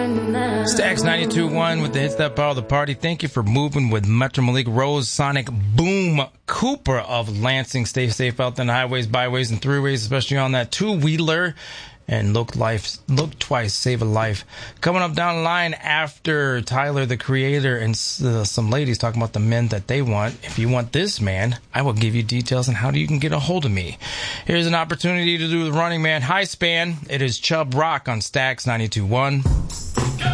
Stax 92.1 with the hits that power the party. Thank you for moving with Metro Malik Rose, Sonic Boom Cooper of Lansing. Stay safe out there on the highways, byways, and throughways, especially on that two-wheeler. And look twice, save a life. Coming up down the line after Tyler, the Creator, and some ladies talking about the men that they want. If you want this man, I will give you details on how you can get a hold of me. Here's an opportunity to do the Running Man High Span. It is Chubb Rock on Stax 92.1.